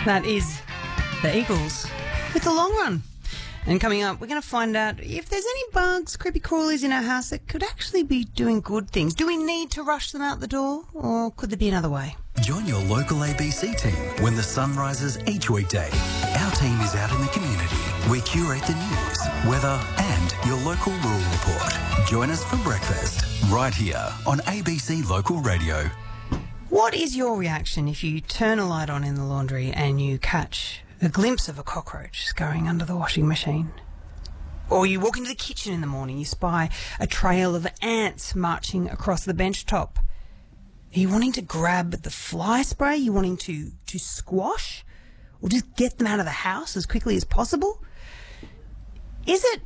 That is the Eagles with The Long Run. And coming up, we're going to find out if there's any bugs, creepy crawlies in our house that could actually be doing good things. Do we need to rush them out the door, or could there be another way? Join your local ABC team when the sun rises each weekday. Our team is out in the community. We curate the news, weather and your local rural report. Join us for breakfast right here on ABC Local Radio. What is your reaction if you turn a light on in the laundry and you catch a glimpse of a cockroach scurrying under the washing machine? Or you walk into the kitchen in the morning, you spy a trail of ants marching across the bench top. Are you wanting to grab the fly spray? Are you wanting to squash? Or just get them out of the house as quickly as possible? Is it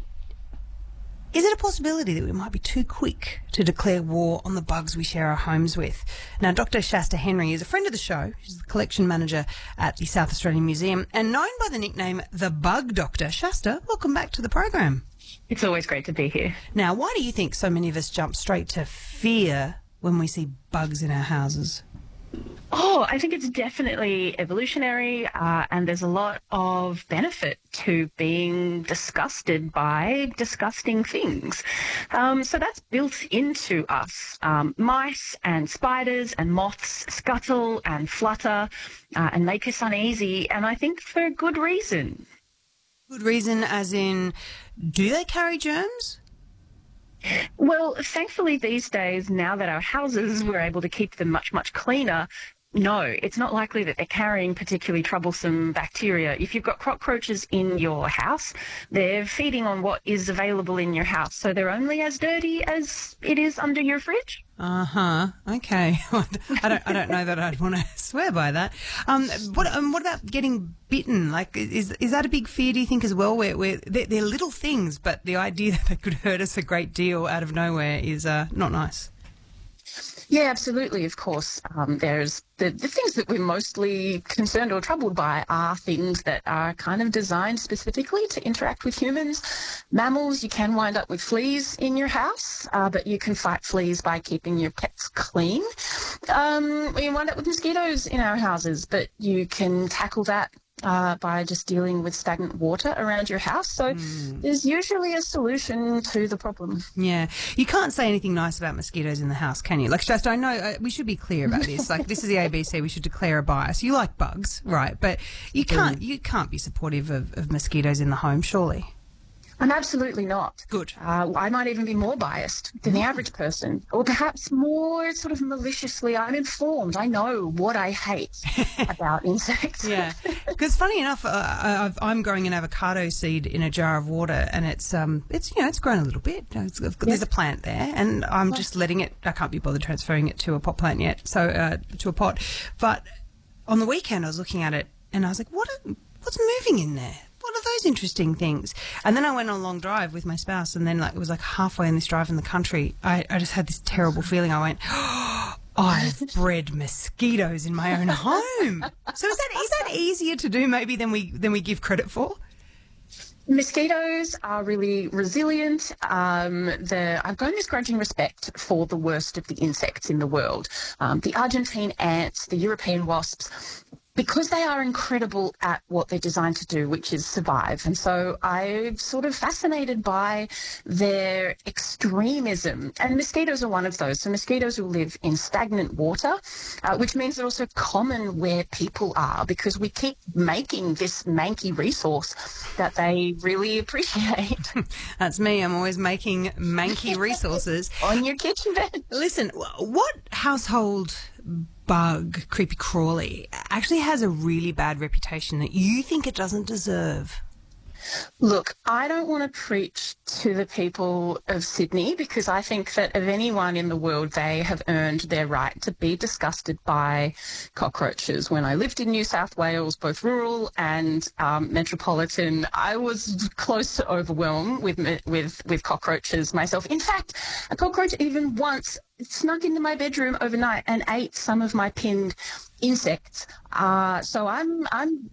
a possibility that we might be too quick to declare war on the bugs we share our homes with? Now, Dr. Shasta Henry is a friend of the show. She's the collection manager at the South Australian Museum and known by the nickname The Bug Doctor. Shasta, welcome back to the program. It's always great to be here. Now, why do you think so many of us jump straight to fear when we see bugs in our houses? Oh, I think it's definitely evolutionary, and there's a lot of benefit to being disgusted by disgusting things. So that's built into us. Mice and spiders and moths scuttle and flutter and make us uneasy, and I think for good reason. Good reason as in, do they carry germs? Well, thankfully these days, now that our houses, we're able to keep them much, much cleaner, no, it's not likely that they're carrying particularly troublesome bacteria. If you've got cockroaches in your house, they're feeding on what is available in your house, so they're only as dirty as it is under your fridge. Uh-huh. Okay. I don't know that I'd want to swear by that. What about getting bitten? Like, is that a big fear, do you think, as well? Where they're little things, but the idea that they could hurt us a great deal out of nowhere is not nice. Yeah, absolutely, of course. There's the things that we're mostly concerned or troubled by are things that are kind of designed specifically to interact with humans. Mammals, you can wind up with fleas in your house, but you can fight fleas by keeping your pets clean. We wind up with mosquitoes in our houses, but you can tackle that by just dealing with stagnant water around your house. So there's usually a solution to the problem. Yeah. You can't say anything nice about mosquitoes in the house, can you? Like, just, I know we should be clear about this. Like, this is the ABC. We should declare a bias. You like bugs, right? But you can't be supportive of mosquitoes in the home, surely. I'm absolutely not. Good. I might even be more biased than the average person, or perhaps more sort of maliciously. I'm informed. I know what I hate about insects. Yeah, because funny enough, I'm growing an avocado seed in a jar of water, and it's grown a little bit. There's a plant there, and I'm just letting it. I can't be bothered transferring it to a pot plant yet, so to a pot. But on the weekend, I was looking at it, and I was like, what's moving in there? What are those interesting things? And then I went on a long drive with my spouse, and then it was halfway in this drive in the country, I just had this terrible feeling. I went, I've bred mosquitoes in my own home. So is that easier to do maybe than we give credit for? Mosquitoes are really resilient. I've grown this grudging respect for the worst of the insects in the world. The Argentine ants, the European wasps, because they are incredible at what they're designed to do, which is survive. And so I'm sort of fascinated by their extremism. And mosquitoes are one of those. So mosquitoes will live in stagnant water, which means they're also common where people are, because we keep making this manky resource that they really appreciate. That's me. I'm always making manky resources. On your kitchen bed. Listen, what household bug, creepy crawly, actually has a really bad reputation that you think it doesn't deserve? Look, I don't want to preach to the people of Sydney, because I think that of anyone in the world, they have earned their right to be disgusted by cockroaches. When I lived in New South Wales, both rural and metropolitan, I was close to overwhelmed with cockroaches myself. In fact, a cockroach even once snuck into my bedroom overnight and ate some of my pinned insects. So I'm